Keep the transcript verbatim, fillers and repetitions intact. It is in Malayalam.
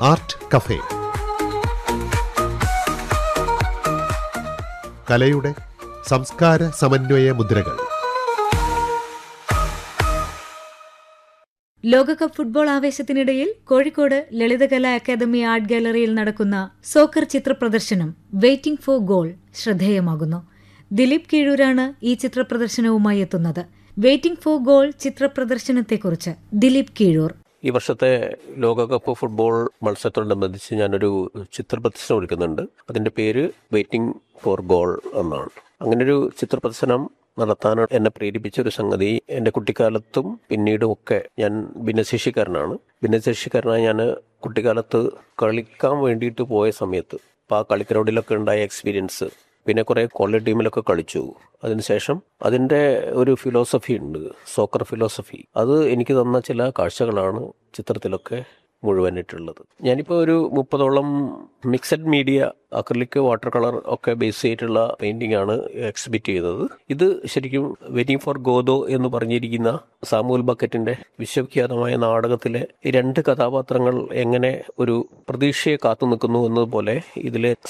Art cafe. കലയുടെ സംസ്കാര സമന്വയ മുദ്രകൾ. ലോകകപ്പ് football ആവേശത്തിനിടയിൽ Kozhikode Lalithakala academy art ഗാലറിയിൽ നടക്കുന്ന സോക്കർ ചിത്ര പ്രദർശനം വെയിറ്റിംഗ് ഫോർ ഗോൾ ശ്രദ്ധേയമാകുന്നു. ദിലീപ് കീഴൂരാണ് ഈ ചിത്ര പ്രദർശനവുമായി എത്തുന്നത്. വെയിറ്റിംഗ് ഫോർ ഗോൾ ചിത്ര പ്രദർശനത്തെക്കുറിച്ച് ദിലീപ് കീഴൂർ. ഈ വർഷത്തെ ലോകകപ്പ് ഫുട്ബോൾ മത്സരത്തോടനുബന്ധിച്ച് ഞാനൊരു ചിത്രപ്രദർശനം ഒരുക്കുന്നുണ്ട്. അതിൻ്റെ പേര് വെയിറ്റിംഗ് ഫോർ ഗോൾ എന്നാണ്. അങ്ങനൊരു ചിത്രപ്രദർശനം നടത്താൻ എന്നെ പ്രേരിപ്പിച്ച ഒരു സംഗതി, എൻ്റെ കുട്ടിക്കാലത്തും പിന്നീടും ഒക്കെ ഞാൻ ഭിന്നശേഷിക്കാരനാണ്. ഭിന്നശേഷിക്കാരനായി ഞാൻ കുട്ടിക്കാലത്ത് കളിക്കാൻ വേണ്ടിയിട്ട് പോയ സമയത്ത് അപ്പോൾ ആ കളിക്കരോടിലൊക്കെ ഉണ്ടായ എക്സ്പീരിയൻസ്, പിന്നെ കുറേ കോളേജ് ടീമിലൊക്കെ കളിച്ചു. അതിനുശേഷം അതിൻ്റെ ഒരു ഫിലോസഫി ഉണ്ട്, സോക്കർ ഫിലോസഫി. അത് എനിക്ക് തന്ന ചില കാഴ്ചകളാണ് ചിത്രത്തിലൊക്കെ മുഴുവനായിട്ടുള്ളത്. ഞാനിപ്പോൾ ഒരു മുപ്പതോളം mixed media, acrylic, water colour ഒക്കെ ബേസ് ചെയ്തിട്ടുള്ള പെയിൻറ്റിംഗ് ആണ് എക്സിബിറ്റ് ചെയ്തത്. ഇത് ശരിക്കും വെയിറ്റിംഗ് ഫോർ ഗോദോ എന്ന് പറഞ്ഞിരിക്കുന്ന സാമുവൽ ബക്കറ്റിൻ്റെ വിശ്വവിഖ്യാതമായ നാടകത്തിലെ ഈ രണ്ട് കഥാപാത്രങ്ങൾ എങ്ങനെ ഒരു പ്രതീക്ഷയെ കാത്തു നിൽക്കുന്നു എന്നതുപോലെ ഇതിലെ